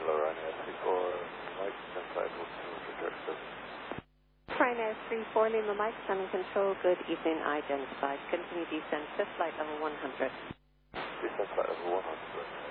Ryanair 34, Mike, stand by, hold 200, direct service. Ryanair 34, Lima Mike, standing control, good evening, identified. Continue descent to flight level 100. Descent flight level 100.